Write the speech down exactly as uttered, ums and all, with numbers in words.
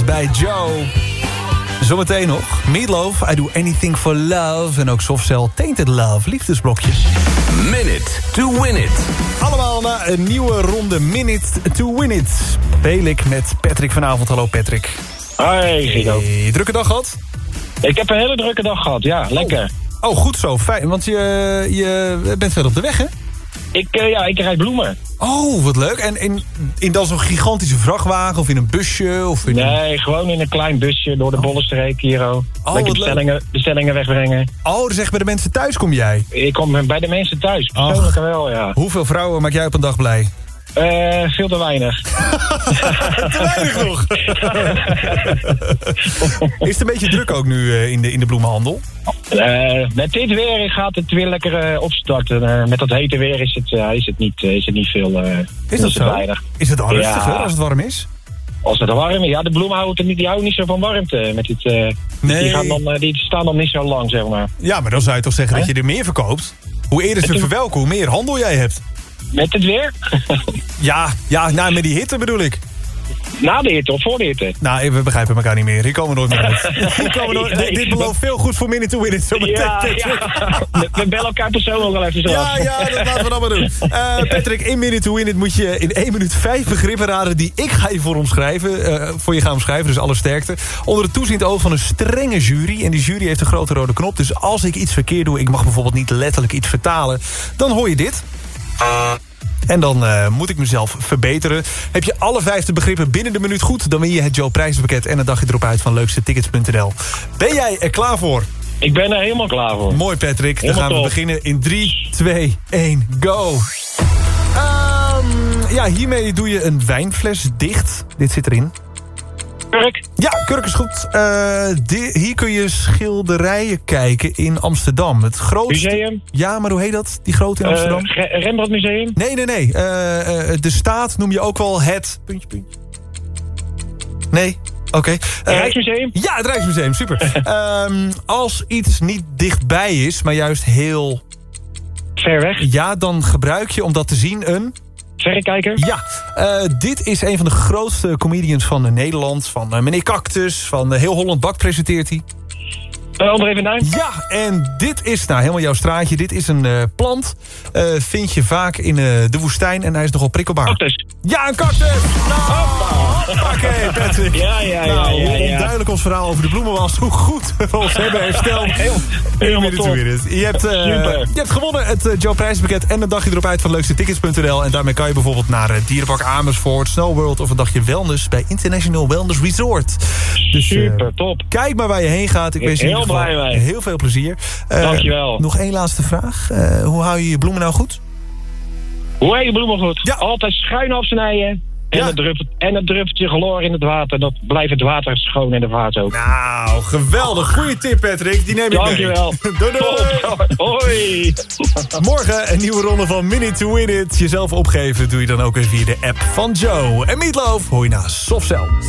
bij Joe. Zometeen nog Meatloaf, I Do Anything For Love. En ook Softcell, Tainted Love, liefdesblokjes. Minute to Win It. Allemaal na een nieuwe ronde Minute to Win It. Speel ik met Patrick vanavond. Hallo Patrick. Hoi, Guido. Hey, drukke dag gehad? Ik heb een hele drukke dag gehad, ja, lekker. Oh, oh goed zo, fijn. Want je, je bent verder op de weg, hè? Ik, uh, ja, ik rijd bloemen. Oh, wat leuk. En in, in dan zo'n gigantische vrachtwagen of in een busje? Of in nee, een... gewoon in een klein busje door de oh. Bollenstreek hier. Oh, lekker bestellingen, bestellingen wegbrengen. Oh, dus echt bij de mensen thuis kom jij? Ik kom bij de mensen thuis, persoonlijk wel, ja. Hoeveel vrouwen maak jij op een dag blij? Uh, veel te weinig. Te weinig nog. Is het een beetje druk ook nu uh, in, de, in de bloemenhandel? Uh, met dit weer gaat het weer lekker uh, opstarten. Uh, met dat hete weer is het, uh, is het, niet, uh, is het niet veel. Uh, is dat zo? Weinig. Is het al rustiger ja. als het warm is? Als het warm is, ja, de bloemen houden niet, die houden niet zo van warmte. Met dit, uh, nee. die, gaan dan, uh, die staan dan niet zo lang, zeg maar. Ja, maar dan zou je toch zeggen huh? dat je er meer verkoopt? Hoe eerder ze verwelken, hoe meer handel jij hebt. Met het weer? ja, ja nou, met die hitte bedoel ik. Na de hitte of voor de hitte? Nou, we begrijpen elkaar niet meer. Hier komen we nooit meer uit. Hier komen we nooit... nee, dit belooft veel goed voor Minute to Win It. Zo ja, ja. We bellen elkaar persoonlijk wel even zo Ja, af. ja, dat laten we dan maar doen. Uh, Patrick, in Minute to Win It moet je in één minuut vijf begrippen raden die ik ga je voor omschrijven. Uh, voor je gaan omschrijven, dus alle sterkte. Onder het toeziend oog van een strenge jury. En die jury heeft een grote rode knop. Dus als ik iets verkeerd doe, ik mag bijvoorbeeld niet letterlijk iets vertalen, dan hoor je dit. En dan uh, moet ik mezelf verbeteren. Heb je alle vijfde begrippen binnen de minuut goed, dan win je het Joe prijzenpakket en een dagje erop uit van leukste tickets punt n l. Ben jij er klaar voor? Ik ben er helemaal klaar voor. Mooi Patrick, helemaal dan gaan top. we beginnen in drie, twee, één, go. Um, ja, hiermee doe je een wijnfles dicht. Dit zit erin. Kurk? Ja, kurk is goed. Uh, die, hier kun je schilderijen kijken in Amsterdam. Het grootste... Museum? Ja, maar hoe heet dat? Die grote in Amsterdam? Uh, Rembrandt Museum? Nee, nee, nee. Uh, uh, de Staat noem je ook wel het... Puntje, puntje. Nee? Oké. Okay. Uh, het Rijksmuseum? Ja, het Rijksmuseum. Super. um, als iets niet dichtbij is, maar juist heel... ver weg? Ja, dan gebruik je om dat te zien een... Verrekijker? Ja, uh, dit is een van de grootste comedians van Nederland. Van uh, meneer Cactus, van uh, Heel Holland Bak presenteert hij. Uh, André van Duin? Ja, en dit is nou helemaal jouw straatje. Dit is een uh, plant. Uh, vind je vaak in uh, de woestijn en hij is nogal prikkelbaar. Cactus? Ja, een cactus! Nou, oké, okay, Patrick. Ja, ja, ja. Nou, ja, hoe ja. onduidelijk ons verhaal over de bloemen was. Hoe goed we ons hebben hersteld. Heel, helemaal top. Je hebt, uh, je hebt gewonnen het uh, Joe prijzenpakket en een dagje erop uit van leukste tickets punt n l. En daarmee kan je bijvoorbeeld naar uh, Dierenpark Amersfoort, Snow World of een dagje wellness bij International Wellness Resort. Dus, super, uh, top. Kijk maar waar je heen gaat. Ik wens je heel blij mee. Heel veel plezier. Uh, Dankjewel. Nog één laatste vraag. Uh, hoe hou je je bloemen nou goed? Hoe hou je je bloemen goed? Ja. Altijd schuin afsnijden. En, ja. het druppelt, en het druppeltje chloor in het water. Dat blijft het water schoon in de vaart ook. Nou, geweldig. Goeie tip, Patrick. Die neem ik mee. Dankjewel. Doei, doei. Hoi. Morgen een nieuwe ronde van Minute to Win It. Jezelf opgeven doe je dan ook weer via de app van Joe. En Meatloaf hoor je na Softcell.